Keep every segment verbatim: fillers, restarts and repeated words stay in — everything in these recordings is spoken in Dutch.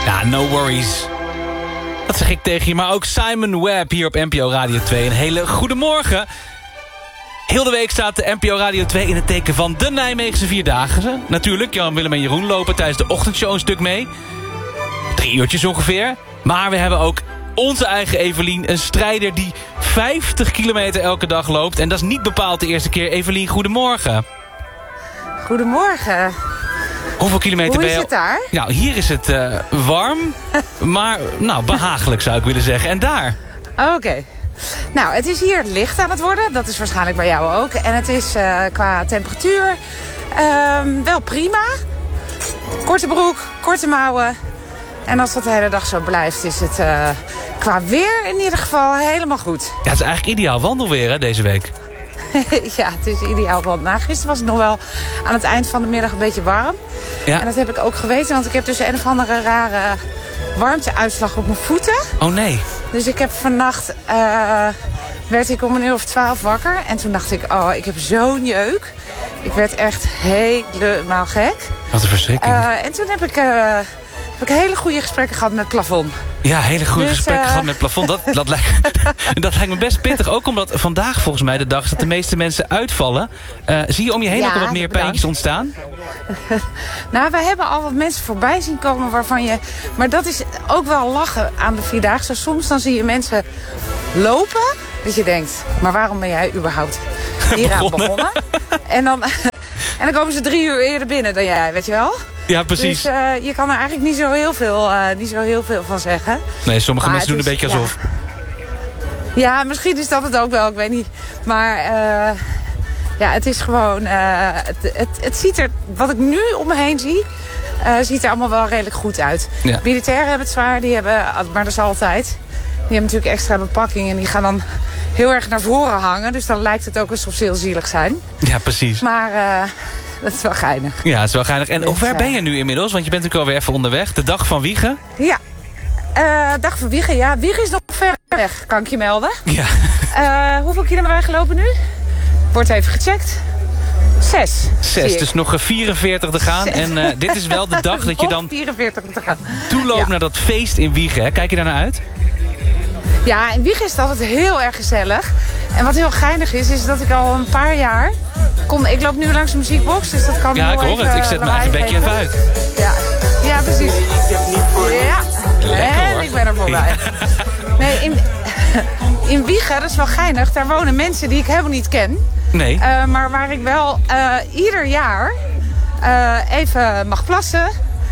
Ja, no worries. Dat zeg ik tegen je, maar ook Simon Webb hier op N P O Radio twee. Een hele goede morgen. Heel de week staat de N P O Radio twee in het teken van de Nijmeegse Vierdaagse. Natuurlijk, Jan, Willem en Jeroen lopen tijdens de ochtendshow een stuk mee. Drie uurtjes ongeveer. Maar we hebben ook onze eigen Evelien, een strijder die vijftig kilometer elke dag loopt. En dat is niet bepaald de eerste keer. Evelien, goedemorgen. Goedemorgen. Hoeveel kilometer Hoe ben je? is het daar? Nou, hier is het uh, warm, maar nou, behagelijk zou ik willen zeggen. En daar? Oké. Okay. Nou, het is hier licht aan het worden. Dat is waarschijnlijk bij jou ook. En het is uh, qua temperatuur uh, wel prima. Korte broek, korte mouwen. En als dat de hele dag zo blijft, is het uh, qua weer in ieder geval helemaal goed. Ja, het is eigenlijk ideaal wandelweer hè, deze week. Ja, het is ideaal. Want nou, gisteren was het nog wel aan het eind van de middag een beetje warm. Ja. En dat heb ik ook geweten, want ik heb dus een of andere rare warmteuitslag op mijn voeten. Oh nee. Dus ik heb vannacht, uh, werd ik om een uur of twaalf wakker. En toen dacht ik, oh, ik heb zo'n jeuk. Ik werd echt helemaal gek. Wat een verschrikking. Uh, en toen heb ik, uh, heb ik hele goede gesprekken gehad met het plafond. Ja, hele goede dus, gesprekken uh... gehad met het plafond. Dat, dat, lijkt, dat lijkt me best pittig. Ook omdat vandaag volgens mij de dag is dat de meeste mensen uitvallen. Uh, zie je om je heen ja, ook al wat meer pijntjes ontstaan? Nou, wij hebben al wat mensen voorbij zien komen waarvan je... Maar dat is ook wel lachen aan de Vierdaagse. Soms dan zie je mensen lopen dat je denkt... Maar waarom ben jij überhaupt hier aan begonnen? En dan, en dan komen ze drie uur eerder binnen dan jij, weet je wel? Ja, precies. Dus uh, je kan er eigenlijk niet zo heel veel, uh, niet zo heel veel van zeggen. Nee, sommige maar mensen doen is, een beetje alsof. Ja. ja, misschien is dat het ook wel, ik weet niet. Maar uh, ja, het is gewoon... Uh, het, het, het ziet er, wat ik nu om me heen zie, uh, ziet er allemaal wel redelijk goed uit. Ja. Militairen hebben het zwaar, die hebben, maar dat is altijd. Die hebben natuurlijk extra bepakking en die gaan dan heel erg naar voren hangen. Dus dan lijkt het ook alsof ze heel zielig zijn. Ja, precies. Maar... Uh, dat is wel geinig. Ja, het is wel geinig. En hoe ver ben je nu inmiddels? Want je bent natuurlijk alweer even onderweg. De dag van Wiegen? Ja, uh, dag van Wiegen. Ja, Wiegen is nog ver weg, kan ik je melden. Ja. Uh, hoeveel kilometer hebben wij gelopen nu? Wordt even gecheckt. Zes. Zes, dus nog vierenveertig te gaan. Zes. En uh, dit is wel de dag dat je dan vierenveertig te gaan. toeloopt ja. naar dat feest in Wiegen. Hè? Kijk je daar naar uit? Ja, in Wiegen is het altijd heel erg gezellig. En wat heel geinig is, is dat ik al een paar jaar... Kom, ik loop nu langs de muziekbox, dus dat kan ja, ik hoor het. Ik zet mijn eigen bekje even uit. Ja, ja precies. Ja, lekker en hoor. ik ben er voorbij. Nee, in, in Wiegen, dat is wel geinig. Daar wonen mensen die ik helemaal niet ken. Nee. Uh, maar waar ik wel uh, ieder jaar uh, even mag plassen.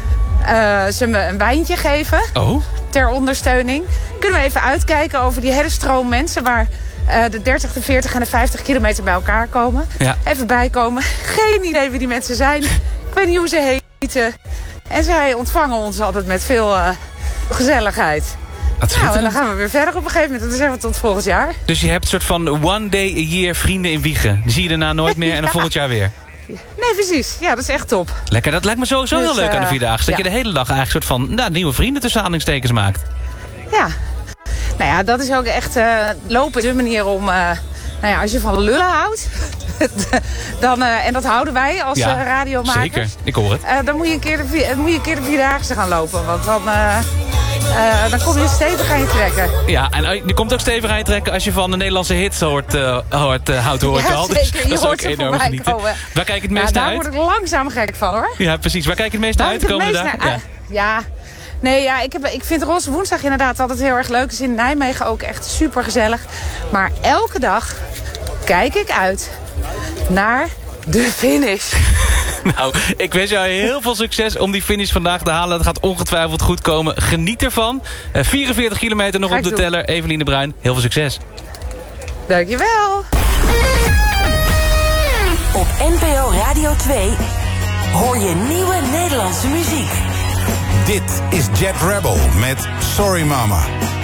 Uh, ze me een wijntje geven. Oh. Ter ondersteuning. Kunnen we even uitkijken over die hele stroom mensen waar... Uh, de dertig, de veertig en de vijftig kilometer bij elkaar komen. Ja. Even bijkomen. Geen idee wie die mensen zijn. Ik weet niet hoe ze heten. En zij ontvangen ons altijd met veel uh, gezelligheid. Nou, en dan gaan we weer verder op een gegeven moment. En dan zeggen we tot volgend jaar. Dus je hebt een soort van one day a year vrienden in Wiegen. Die zie je daarna nooit meer en dan ja. volgend jaar weer. Nee, precies. Ja, dat is echt top. Lekker, dat lijkt me sowieso dus, heel leuk uh, aan de Vierdaagse. Dat ja. je de hele dag eigenlijk een soort van nou, nieuwe vrienden tussen aanhalingstekens maakt. Ja. Nou ja, dat is ook echt uh, lopen de manier om... Uh, nou ja, als je van lullen houdt... dan, uh, en dat houden wij als ja, uh, radiomakers. Zeker, ik hoor het. Uh, dan moet je een keer de, vier, moet je een keer de Vierdaagse gaan lopen. Want dan, uh, uh, dan kom je stevig aan je trekken. Ja, en uh, je komt ook stevig aan je trekken als je van de Nederlandse hits hoort, uh, hoort, uh, houdt hoort ja, al. Dus zeker, dat is ook enorm genieten. Komen. Waar kijk je het meest ja, naar uit? Daar word ik langzaam gek van, hoor. Ja, precies. Waar kijk je het meest naar uit de komende dagen? Ja. ja. Nee, ja, ik, heb, ik vind Roze Woensdag inderdaad altijd heel erg leuk. Het is in Nijmegen ook echt super gezellig. Maar elke dag kijk ik uit naar de finish. Nou, ik wens jou heel veel succes om die finish vandaag te halen. Dat gaat ongetwijfeld goed komen. Geniet ervan. Uh, vierenveertig kilometer nog op de doen. teller. Evelien de Bruin, heel veel succes. Dankjewel. Op N P O Radio twee hoor je nieuwe Nederlandse muziek. Dit is Jet Rebel met Sorry Mama.